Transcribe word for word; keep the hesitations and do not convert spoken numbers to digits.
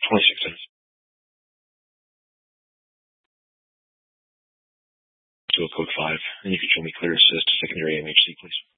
twenty-six cents. Dual code five. And you can show me clear assist secondary M H C, please.